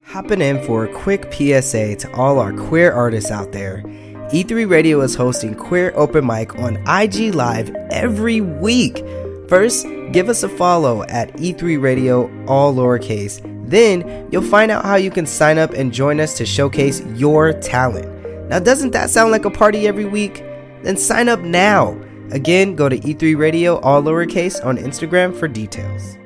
Hopping in for a quick PSA to all our queer artists out there. E3 Radio is hosting Queer Open Mic on IG Live every week. First, give us a follow at E3 Radio, all lowercase. Then, you'll find out how you can sign up and join us to showcase your talent. Now, doesn't that sound like a party every week? Then sign up now. Again, go to E3 Radio, all lowercase, on Instagram for details.